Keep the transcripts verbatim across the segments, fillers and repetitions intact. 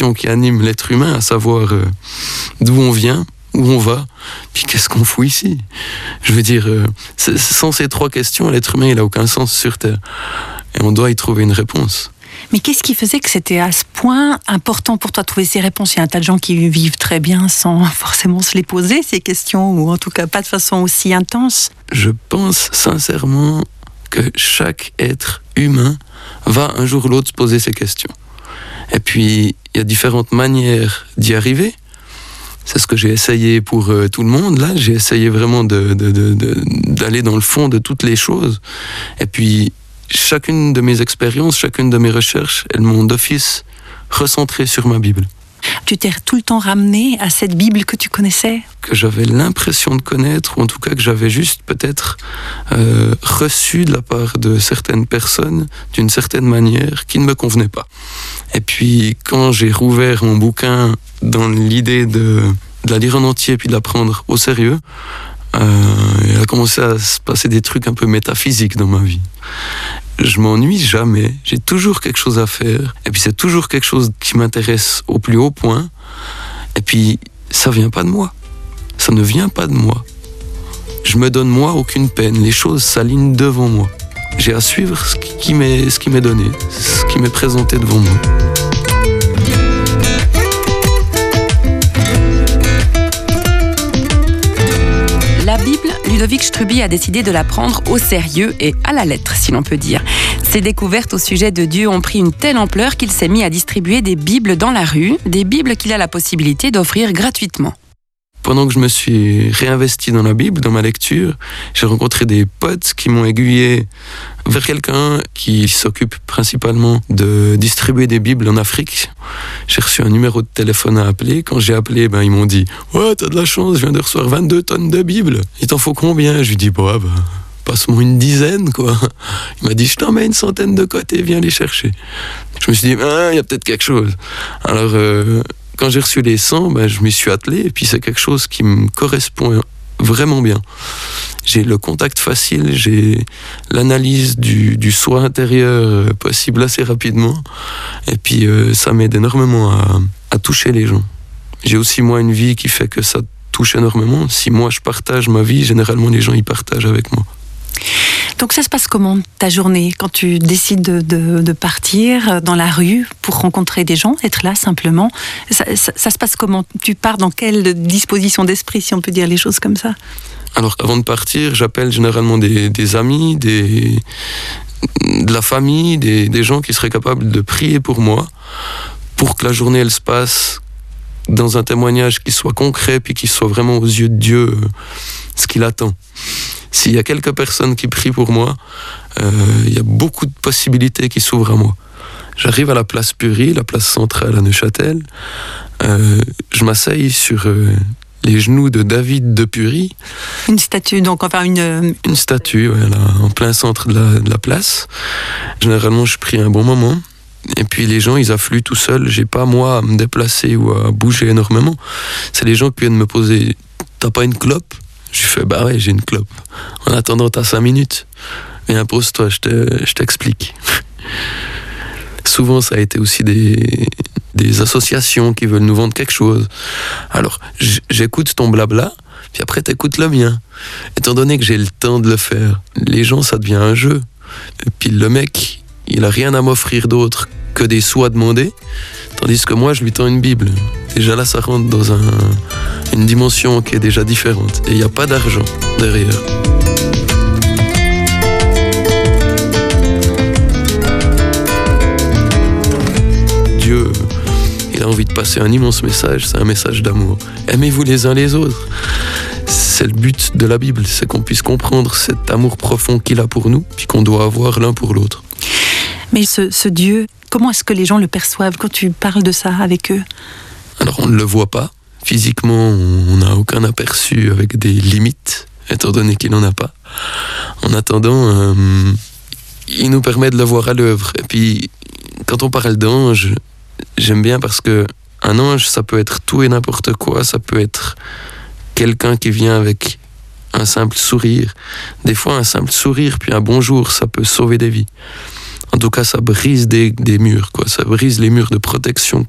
questions qui animent l'être humain, à savoir euh, d'où on vient, où on va, puis qu'est-ce qu'on fout ici. Je veux dire, euh, sans ces trois questions, l'être humain, il n'a aucun sens sur Terre. Et on doit y trouver une réponse. Mais qu'est-ce qui faisait que c'était à ce point important pour toi de trouver ces réponses ? Il y a un tas de gens qui vivent très bien sans forcément se les poser, ces questions, ou en tout cas pas de façon aussi intense. Je pense sincèrement que chaque être humain va un jour ou l'autre se poser ces questions. Et puis, il y a différentes manières d'y arriver. C'est ce que j'ai essayé pour euh, tout le monde. Là, j'ai essayé vraiment de, de, de, de, d'aller dans le fond de toutes les choses. Et puis, chacune de mes expériences, chacune de mes recherches, elles m'ont d'office recentré sur ma Bible. Tu t'es tout le temps ramené à cette Bible que tu connaissais ? Que j'avais l'impression de connaître, ou en tout cas que j'avais juste peut-être euh, reçu de la part de certaines personnes d'une certaine manière qui ne me convenait pas. Et puis quand j'ai rouvert mon bouquin dans l'idée de, de la lire en entier puis de la prendre au sérieux, euh, il a commencé à se passer des trucs un peu métaphysiques dans ma vie. Je m'ennuie jamais, j'ai toujours quelque chose à faire, et puis c'est toujours quelque chose qui m'intéresse au plus haut point, et puis ça vient pas de moi, ça ne vient pas de moi. Je me donne moi aucune peine, les choses s'alignent devant moi. J'ai à suivre ce qui m'est, ce qui m'est donné, ce qui m'est présenté devant moi. La Bible, Ludovic Struby a décidé de la prendre au sérieux et à la lettre, si l'on peut dire. Ses découvertes au sujet de Dieu ont pris une telle ampleur qu'il s'est mis à distribuer des Bibles dans la rue, des Bibles qu'il a la possibilité d'offrir gratuitement. Pendant que je me suis réinvesti dans la Bible, dans ma lecture, j'ai rencontré des potes qui m'ont aiguillé vers quelqu'un qui s'occupe principalement de distribuer des Bibles en Afrique. J'ai reçu un numéro de téléphone à appeler. Quand j'ai appelé, ben, ils m'ont dit « Ouais, t'as de la chance, je viens de recevoir vingt-deux tonnes de Bibles. Il t'en faut combien ?» Je lui dis bah, « bah, passe-moi une dizaine, quoi. » Il m'a dit « Je t'en mets une centaine de côté, viens les chercher. » Je me suis dit ah, « il y a peut-être quelque chose. » Alors, euh, quand j'ai reçu les cent, ben, je m'y suis attelé, et puis c'est quelque chose qui me correspond vraiment bien. J'ai le contact facile, j'ai l'analyse du, du soi intérieur possible assez rapidement, et puis euh, ça m'aide énormément à, à toucher les gens. J'ai aussi moi une vie qui fait que ça touche énormément. Si moi je partage ma vie, généralement les gens y partagent avec moi. Donc ça se passe comment ta journée quand tu décides de, de, de partir dans la rue pour rencontrer des gens, être là simplement, ça, ça, ça se passe comment? Tu pars dans quelle disposition d'esprit, si on peut dire les choses comme ça? Alors avant de partir, j'appelle généralement des, des amis, des, de la famille, des, des gens qui seraient capables de prier pour moi, pour que la journée elle se passe dans un témoignage qui soit concret puis qui soit vraiment aux yeux de Dieu euh, ce qu'il attend. S'il y a quelques personnes qui prient pour moi, euh, il y a beaucoup de possibilités qui s'ouvrent à moi. J'arrive à la place Purie, la place centrale à Neuchâtel, euh, je m'asseye sur euh, les genoux de David de Purie. Une statue, donc enfin une... Une statue, ouais, là, en plein centre de la, de la place. Généralement, je prie un bon moment. Et puis les gens, ils affluent tout seuls. J'ai pas, moi, à me déplacer ou à bouger énormément. C'est les gens qui viennent me poser « T'as pas une clope ?» Je lui fais « Bah ouais, j'ai une clope. En attendant, t'as cinq minutes. Mais impose-toi, je, te, je t'explique. » Souvent, ça a été aussi des, des associations qui veulent nous vendre quelque chose. Alors, j'écoute ton blabla, puis après, t'écoutes le mien. Étant donné que j'ai le temps de le faire, les gens, ça devient un jeu. Et puis le mec, il a rien à m'offrir d'autre que des sous à demander, tandis que moi, je lui tends une Bible. Déjà là, ça rentre dans un, une dimension qui est déjà différente. Et il n'y a pas d'argent derrière. Dieu, il a envie de passer un immense message, c'est un message d'amour. Aimez-vous les uns les autres. C'est le but de la Bible, c'est qu'on puisse comprendre cet amour profond qu'il a pour nous, puis qu'on doit avoir l'un pour l'autre. Mais ce, ce Dieu, comment est-ce que les gens le perçoivent quand tu parles de ça avec eux? Alors on ne le voit pas. Physiquement, on n'a aucun aperçu avec des limites, étant donné qu'il n'en a pas. En attendant, euh, il nous permet de le voir à l'œuvre. Et puis, quand on parle d'ange, j'aime bien parce que un ange, ça peut être tout et n'importe quoi. Ça peut être quelqu'un qui vient avec un simple sourire. Des fois, un simple sourire, puis un bonjour, ça peut sauver des vies. En tout cas, ça brise des, des murs, quoi. Ça brise les murs de protection que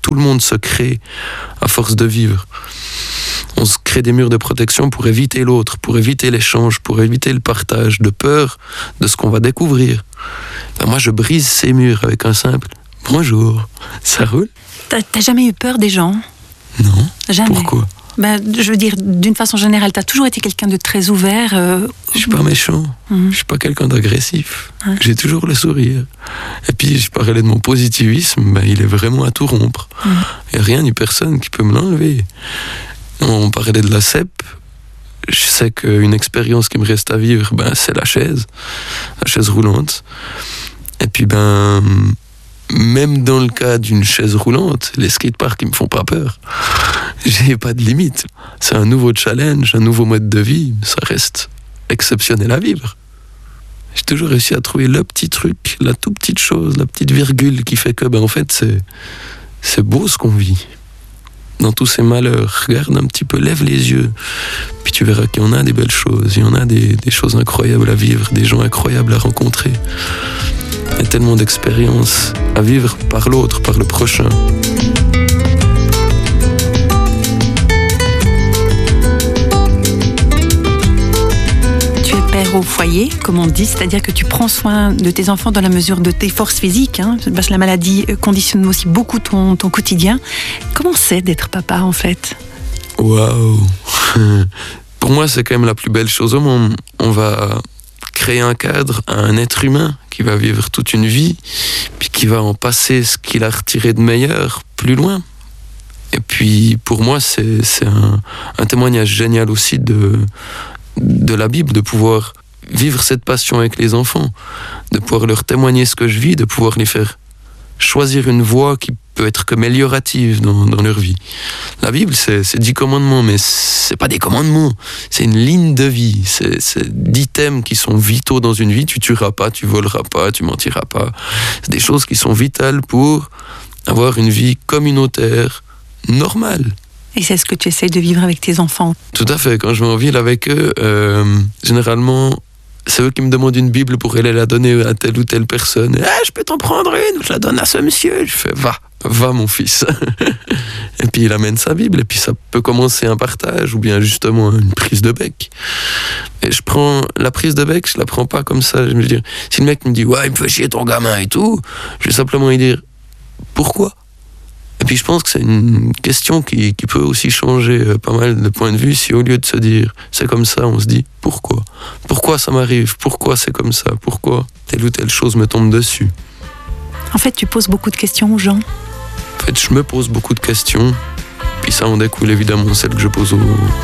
tout le monde se crée à force de vivre. On se crée des murs de protection pour éviter l'autre, pour éviter l'échange, pour éviter le partage, de peur de ce qu'on va découvrir. Ben moi, je brise ces murs avec un simple « bonjour ». Ça roule? T'as, t'as jamais eu peur des gens? Non. Jamais. Pourquoi? Ben, je veux dire, d'une façon générale, t'as toujours été quelqu'un de très ouvert. Euh... Je suis pas méchant. Mmh. Je suis pas quelqu'un d'agressif. Hein? J'ai toujours le sourire. Et puis, je parlais de mon positivisme, ben, il est vraiment à tout rompre. Il mmh. n'y a rien ni personne qui peut me l'enlever. On parlait de la C E P. Je sais qu'une expérience qui me reste à vivre, ben, c'est la chaise. La chaise roulante. Et puis, ben... même dans le cas d'une chaise roulante, les skateparks, ils me font pas peur. J'ai pas de limite. C'est un nouveau challenge, un nouveau mode de vie. Ça reste exceptionnel à vivre. J'ai toujours réussi à trouver le petit truc, la toute petite chose, la petite virgule qui fait que, ben, en fait, c'est, c'est beau ce qu'on vit. Dans tous ces malheurs, regarde un petit peu, lève les yeux. Puis tu verras qu'il y en a des belles choses. Il y en a des, des choses incroyables à vivre, des gens incroyables à rencontrer. Il y a tellement d'expériences à vivre par l'autre, par le prochain. Tu es père au foyer, comme on dit, c'est-à-dire que tu prends soin de tes enfants dans la mesure de tes forces physiques, hein, parce que la maladie conditionne aussi beaucoup ton, ton quotidien. Comment c'est d'être papa, en fait? Waouh! Pour moi, c'est quand même la plus belle chose au monde. On va créer un cadre à un être humain qui va vivre toute une vie, puis qui va en passer ce qu'il a retiré de meilleur plus loin. Et puis, pour moi, c'est, c'est un, un témoignage génial aussi de, de la Bible, de pouvoir vivre cette passion avec les enfants, de pouvoir leur témoigner ce que je vis, de pouvoir les faire choisir une voie qui peut être qu'améliorative dans, dans leur vie. La Bible, c'est, c'est dix commandements, mais c'est pas des commandements, c'est une ligne de vie, c'est, c'est dix thèmes qui sont vitaux dans une vie. Tu tueras pas, tu voleras pas, tu mentiras pas. C'est des choses qui sont vitales pour avoir une vie communautaire, normale. Et c'est ce que tu essaies de vivre avec tes enfants? Tout à fait. Quand je vais en ville avec eux, euh, généralement, c'est eux qui me demandent une Bible pour aller la donner à telle ou telle personne. « Ah, je peux t'en prendre une, je la donne à ce monsieur. » Je fais « Va, va mon fils. » Et puis il amène sa Bible, et puis ça peut commencer un partage, ou bien justement une prise de bec. Et je prends la prise de bec, je la prends pas comme ça. Je me dis, si le mec me dit « Ouais, il me fait chier ton gamin et tout », je vais simplement lui dire « Pourquoi ?» Et puis je pense que c'est une question qui, qui peut aussi changer pas mal de points de vue si au lieu de se dire c'est comme ça, on se dit pourquoi ? Pourquoi ça m'arrive ? Pourquoi c'est comme ça ? Pourquoi telle ou telle chose me tombe dessus ? En fait, tu poses beaucoup de questions aux gens. En fait, je me pose beaucoup de questions, puis ça en découle évidemment celles que je pose aux,